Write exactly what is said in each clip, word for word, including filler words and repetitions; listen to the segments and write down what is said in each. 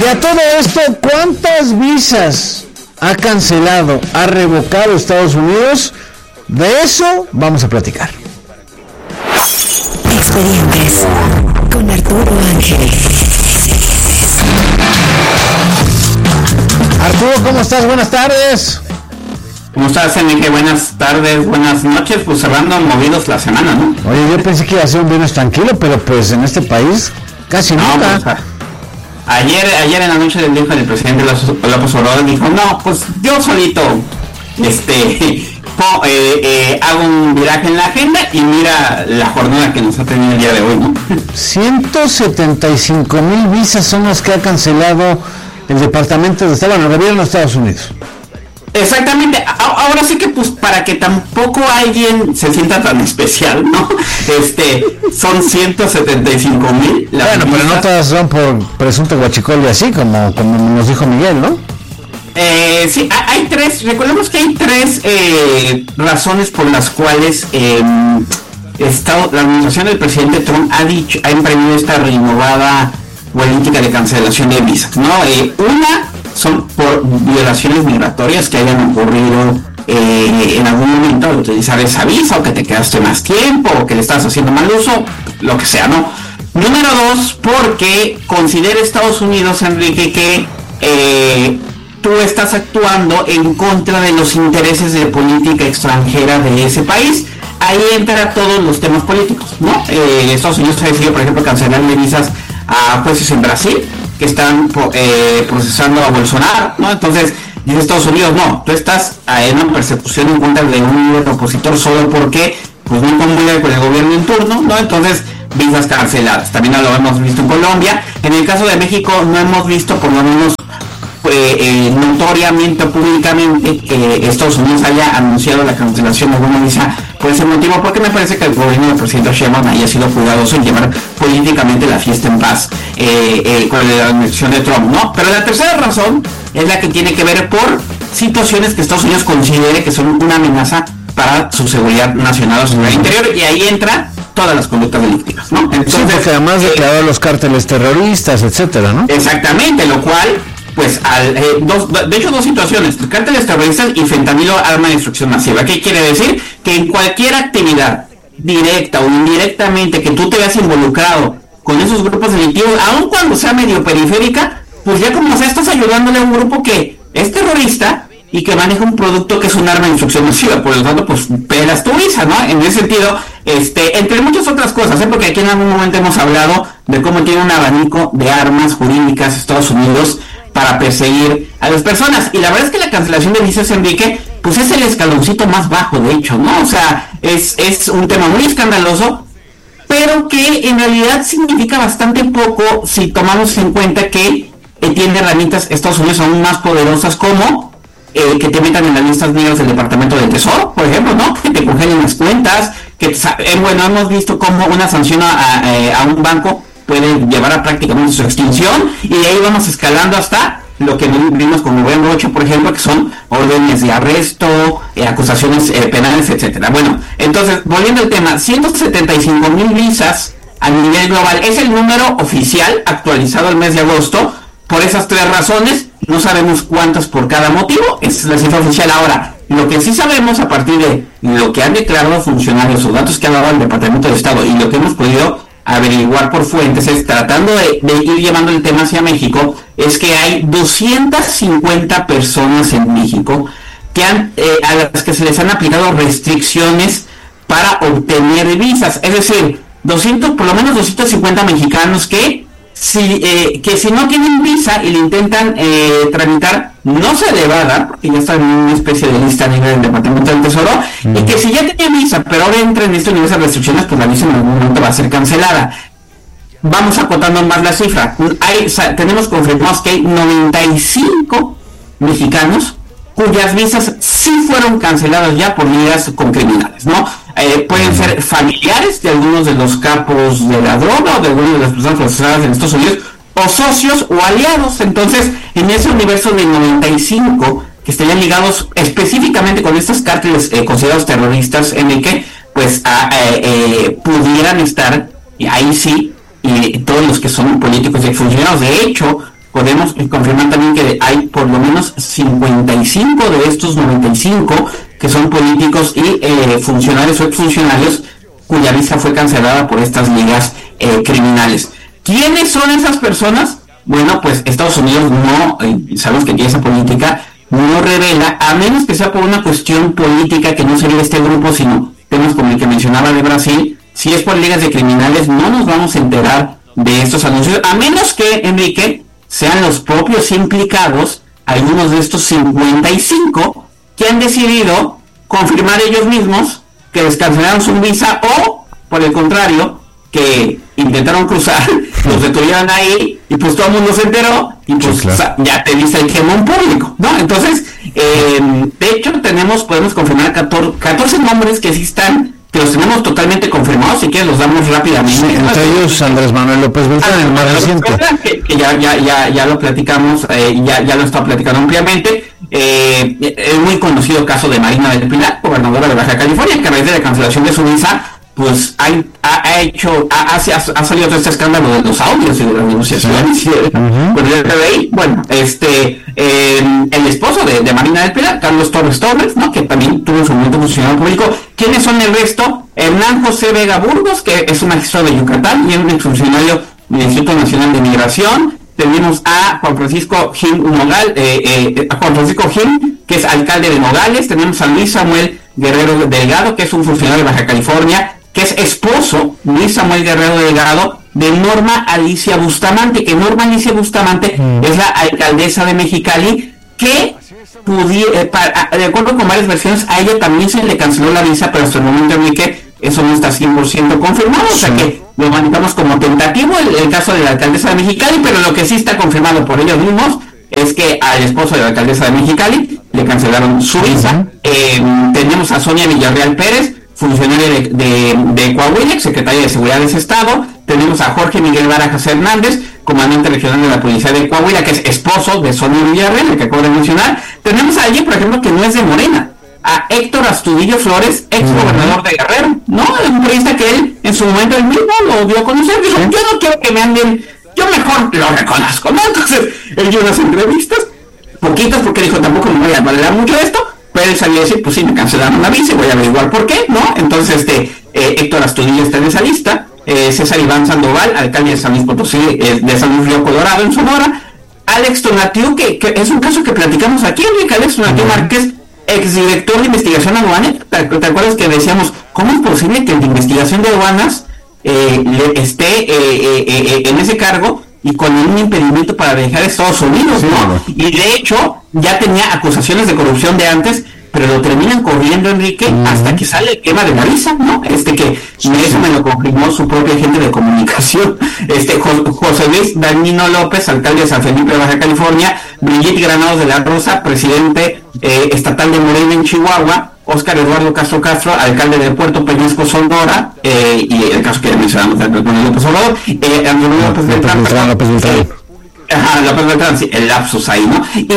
a todo esto, ¿cuántas visas ha cancelado, ha revocado Estados Unidos? De eso vamos a platicar. Expedientes con Arturo Ángel. Arturo, ¿cómo estás? Buenas tardes. ¿Cómo estás, Enrique? Buenas tardes, buenas noches. Pues cerrando movidos la semana, ¿no? Oye, yo pensé que iba a ser un viernes tranquilo, pero pues en este país casi no, nunca. Pues, ayer, ayer en la noche del día el presidente López Obrador dijo, no, pues yo solito, este, po, eh, eh, hago un viraje en la agenda y mira la jornada que nos ha tenido el día de hoy, ¿no? ciento setenta y cinco mil visas son las que ha cancelado el Departamento de Estado, bueno, el gobierno de Estados Unidos. Exactamente, ahora sí que pues para que tampoco alguien se sienta tan especial, ¿no? Este, son ciento setenta y cinco mil. Bueno, pero no todas son por presunto huachicol y así, como, como nos dijo Miguel, ¿no? Eh, sí, hay tres, recordemos que hay tres eh, razones por las cuales eh, Estado, la administración del presidente Trump ha dicho, ha emprendido esta renovada política de cancelación de visas, ¿no? Eh, una son por violaciones migratorias que hayan ocurrido eh, en algún momento al utilizar esa visa, o que te quedaste más tiempo, o que le estás haciendo mal uso, lo que sea, ¿no? Número dos, porque considera Estados Unidos, Enrique, que eh, tú estás actuando en contra de los intereses de política extranjera de ese país. Ahí entran todos los temas políticos, ¿no? Eh, Estados Unidos ha decidido, por ejemplo, cancelarle visas a jueces en Brasil que están eh, procesando a Bolsonaro, ¿no? Entonces dice Estados Unidos, no, tú estás en una persecución en contra de un líder opositor solo porque pues no convive con el gobierno en turno, ¿no? Entonces visas canceladas. También lo hemos visto en Colombia. En el caso de México no hemos visto, por lo menos eh, eh, notoriamente o públicamente, que Estados Unidos haya anunciado la cancelación de alguna visa por ese motivo, porque me parece que el gobierno del presidente Sheinbaum haya sido cuidadoso en llevar políticamente la fiesta en paz eh, eh, con la administración de Trump, ¿no? Pero la tercera razón es la que tiene que ver por situaciones que Estados Unidos considere que son una amenaza para su seguridad nacional o seguridad interior, y ahí entra todas las conductas delictivas, ¿no? Entonces, sí, porque además eh, declaró los cárteles terroristas, etcétera, ¿no? Exactamente, lo cual pues al, eh, dos, de hecho dos situaciones, cárteles terroristas y fentanilo, arma de destrucción masiva. ¿Qué quiere decir? Que en cualquier actividad directa o indirectamente que tú te veas involucrado con esos grupos delictivos, aun cuando sea medio periférica, pues ya como sea estás ayudándole a un grupo que es terrorista y que maneja un producto que es un arma de destrucción masiva, por lo tanto pues pelas tu visa, ¿no? En ese sentido, este, entre muchas otras cosas, ¿eh? Porque aquí en algún momento hemos hablado de cómo tiene un abanico de armas jurídicas Estados Unidos para perseguir a las personas, y la verdad es que la cancelación de visas, Enrique, pues es el escaloncito más bajo, de hecho, ¿no? O sea, es, es un tema muy escandaloso, pero que en realidad significa bastante poco si tomamos en cuenta que eh, tiene herramientas Estados Unidos aún más poderosas, como eh, que te metan en las listas negras del Departamento del Tesoro, por ejemplo, ¿no? Que te congelen las cuentas, que eh, bueno, hemos visto cómo una sanción a, a, a un banco puede llevar a prácticamente su extinción, y de ahí vamos escalando hasta lo que vimos con November ocho, por ejemplo, que son órdenes de arresto, eh, acusaciones eh, penales, etcétera. Bueno, entonces, volviendo al tema, ciento setenta y cinco mil visas a nivel global es el número oficial actualizado el mes de agosto. Por esas tres razones, no sabemos cuántas por cada motivo, es la cifra oficial. Ahora, lo que sí sabemos a partir de lo que han declarado funcionarios o datos que ha dado el Departamento de Estado y lo que hemos podido averiguar por fuentes, es tratando de, de ir llevando el tema hacia México, es que hay doscientas cincuenta personas en México que han, eh, a las que se les han aplicado restricciones para obtener visas, es decir, doscientos, por lo menos doscientos cincuenta mexicanos que si, eh, que si no tienen visa y le intentan eh, tramitar, no se le va a dar, porque ya está en una especie de lista negra del Departamento del Tesoro, mm. y que si ya tenía visa, pero ahora entra en este universo de restricciones, pues la visa en algún momento va a ser cancelada. Vamos acotando más la cifra. Hay, o sea, tenemos confirmados que hay noventa y cinco mexicanos cuyas visas sí fueron canceladas ya por ligas con criminales, ¿no? Eh, pueden ser familiares de algunos de los capos de la droga o de algunas de las personas procesadas en Estados Unidos, o socios o aliados. Entonces, en ese universo de noventa y cinco que estarían ligados específicamente con estos cárteles eh, considerados terroristas, en el que pues a, eh, eh, pudieran estar, y ahí sí, y todos los que son políticos y funcionarios. De hecho, podemos confirmar también que hay por lo menos cincuenta y cinco de estos noventa y cinco que son políticos y eh, funcionarios o exfuncionarios cuya visa fue cancelada por estas ligas eh, criminales. ¿Quiénes son esas personas? Bueno, pues Estados Unidos no, eh, sabemos que tiene esa política, no revela, a menos que sea por una cuestión política que no sería este grupo, sino temas como el que mencionaba de Brasil. Si es por ligas de criminales, no nos vamos a enterar de estos anuncios, a menos que, Enrique, sean los propios implicados, algunos de estos cincuenta y cinco, que han decidido confirmar ellos mismos que les cancelaron su visa, o, por el contrario, que intentaron cruzar, los detuvieron ahí, y pues todo el mundo se enteró, y pues sí, claro, ya te dice el gemón público, ¿no? Entonces, eh, de hecho, tenemos, podemos confirmar catorce nombres que sí están, que los tenemos totalmente confirmados, si quieres los damos rápidamente. Sí, entre ellos Andrés Manuel López Beltrán, el más reciente. Que, que ya, ya, ya, ya lo platicamos, eh, ya, ya lo está platicando ampliamente. Eh, el muy conocido caso de Marina del Pilar, gobernadora de Baja California, que a raíz de la cancelación de su visa, pues ha, ha hecho, ha, ha, ha salido todo este escándalo de los audios y de las negociaciones sí. uh-huh. con el F B I. Bueno, este, eh, el esposo de, de Marina del Pilar, Carlos Torres Torres, ¿no? Que también tuvo en su momento funcionario público. ¿Quiénes son el resto? Hernán José Vega Burgos, que es un magistrado de Yucatán y es un exfuncionario del Instituto Nacional de Migración. Tenemos a Juan Francisco Jim Nogal, eh, eh, a Juan Francisco Jim, que es alcalde de Nogales. Tenemos a Luis Samuel Guerrero Delgado, que es un funcionario de Baja California, que es esposo, Luis Samuel Guerrero Delgado, de Norma Alicia Bustamante, que Norma Alicia Bustamante mm. es la alcaldesa de Mexicali, que pudiera, eh, para, de acuerdo con varias versiones, a ella también se le canceló la visa, pero hasta el momento, Enrique, eso no está cien por ciento confirmado, sí. O sea que lo manejamos como tentativo el, el caso de la alcaldesa de Mexicali, pero lo que sí está confirmado por ellos mismos es que al esposo de la alcaldesa de Mexicali le cancelaron su visa. Uh-huh. Eh, tenemos a Sonia Villarreal Pérez, funcionaria de, de, de Coahuila, secretaria de Seguridad de ese estado. Tenemos a Jorge Miguel Barajas Hernández, comandante regional de la Policía de Coahuila, que es esposo de Sonia Villarreal, el que acabo de mencionar. Tenemos a alguien, por ejemplo, que no es de Morena, a Héctor Astudillo Flores, ex gobernador de Guerrero, ¿no? Es un periodista que él, en su momento, él mismo lo dio a conocer. Dijo, yo no quiero que me anden, yo mejor lo reconozco, ¿no? Entonces, él dio unas entrevistas, poquitas, porque dijo, tampoco me voy a valer mucho esto, pero él sabía decir, pues sí, me cancelaron la visa, voy a averiguar por qué, ¿no? Entonces, este, eh, Héctor Astudillo está en esa lista, eh, César Iván Sandoval, alcalde de San Luis Potosí, eh, de San Luis Río Colorado, en Sonora, Alex Tonatiu, que, que es un caso que platicamos aquí, Enrique, Alex Tonatiu uh-huh. Márquez, exdirector de investigación aduanera. ¿Te, ¿Te acuerdas que decíamos, cómo es posible que el de investigación de aduanas eh, le esté eh, eh, eh, en ese cargo y con un impedimento para viajar a Estados Unidos, sí, ¿no? Sí. Y de hecho, ya tenía acusaciones de corrupción de antes, pero lo terminan corriendo, Enrique, uh-huh. hasta que sale el tema de la visa, ¿no? Este que, sí, eso sí. me lo confirmó su propia agente de comunicación, este Jo- José Luis Dañino López, alcalde de San Felipe de Baja California, Brigitte Granados de la Rosa, presidente eh, estatal de Morena en Chihuahua, Óscar Eduardo Castro Castro, alcalde de Puerto Peñasco, Sonora, eh, y el caso que ya mencionamos de Manuel López Obrador, eh, Antonio López Beltrán, López Beltrán. Ajá, López Beltrán, sí, el lapsus ahí, ¿no? Y,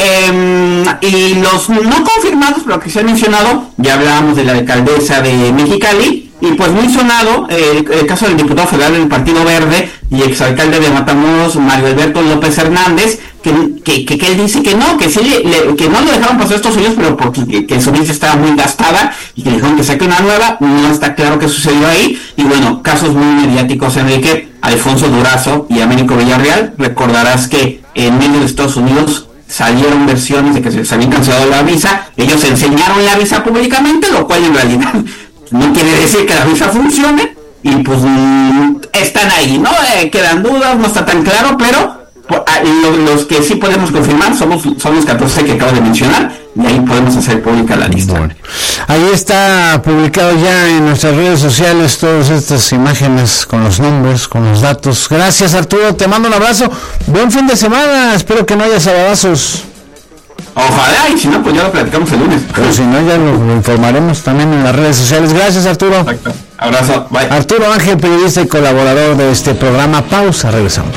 eh, y los no confirmados, pero que se ha mencionado, ya hablábamos de la alcaldesa de Mexicali, y pues muy sonado eh, el, el caso del diputado federal del Partido Verde y exalcalde de Matamoros, Mario Alberto López Hernández, que, que, que, que él dice que no, que sí le, le, que no lo dejaron pasar estos años, pero porque que, que su visa estaba muy gastada y que le dijeron que saque una nueva. No está claro qué sucedió ahí. Y bueno, casos muy mediáticos, Enrique, Alfonso Durazo y Américo Villarreal. Recordarás que en medio de Estados Unidos salieron versiones de que se les habían cancelado la visa. Ellos enseñaron la visa públicamente, lo cual en realidad no quiere decir que la visa funcione, y pues mmm, están ahí, ¿no? Eh, quedan dudas, no está tan claro, pero por, a, lo, los que sí podemos confirmar somos, son los catorce que acabo de mencionar, y ahí podemos hacer pública la lista. Bueno, ahí está publicado ya en nuestras redes sociales todas estas imágenes con los nombres, con los datos. Gracias, Arturo, te mando un abrazo, buen fin de semana, espero que no haya sabadazos. Ojalá, y si no, pues ya lo platicamos el lunes. Pero si no, ya lo, lo informaremos también en las redes sociales. Gracias, Arturo. Exacto. Abrazo, bye. Arturo Ángel, periodista y colaborador de este programa. Pausa, regresamos.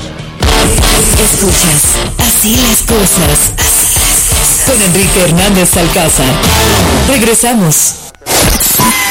Escuchas Así las Cosas, con Enrique Hernández Alcázar. Regresamos.